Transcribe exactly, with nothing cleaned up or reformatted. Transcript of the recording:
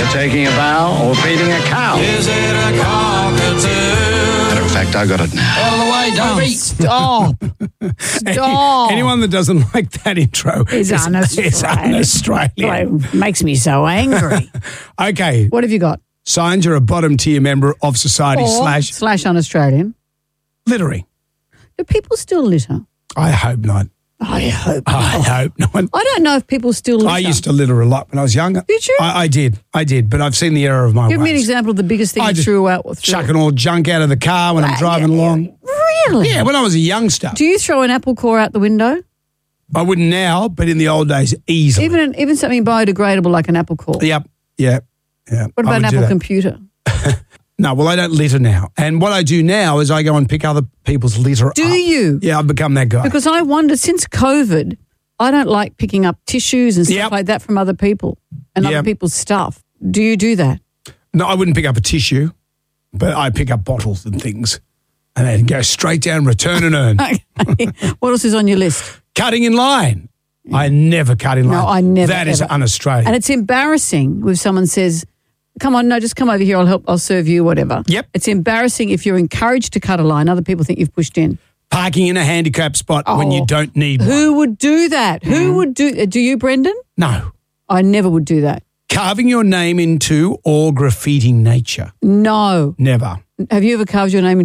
You're taking a bow or feeding a cow. Is it a cockatoo? Matter of fact, I got it now. Out of the way, don't be. Stop. Stop. Anyone that doesn't like that intro Is is un-Australian. un-Australian. It makes me so angry. Okay, What have you got? signs you're a bottom tier member of society Or slash slash un-Australian. littering. Do people still litter? I hope not. I hope I not. hope not. I don't know if people still litter. I used to litter a lot when I was younger. Did you? I, I did. I did. But I've seen the error of my Give ways. me an example of the biggest thing I you just threw out. Threw Chucking all junk out of the car when I'm Ah, driving yeah, along. Really? Yeah, when I was a youngster. Do you throw an apple core out the window? I wouldn't now, but in the old days, easily. Even an, even something biodegradable like an apple core. Yep. Yeah. Yeah. What I about an would do Apple that. computer? No, well, I don't litter now. And what I do now is I go and pick other people's litter Do up. you? Yeah, I've become that guy. Because I wonder, since COVID, I don't like picking up tissues and stuff Yep. like that from other people and Yep. other people's stuff. Do you do that? No, I wouldn't pick up a tissue, but I pick up bottles and things and then go straight down, return and earn. Okay. What else is on your list? Cutting in line. I never cut in line. No, I never, That is ever. un-Australian. And it's embarrassing if someone says, come on, no, just come over here, I'll help, I'll serve you, whatever. Yep. It's embarrassing if you're encouraged to cut a line, other people think you've pushed in. Parking in a handicap spot when you Oh, don't need one. Who would do that? Who would do, do you, Brendan? No. I never would do that. Carving your name into or graffitiing nature. No. Never. Have you ever carved your name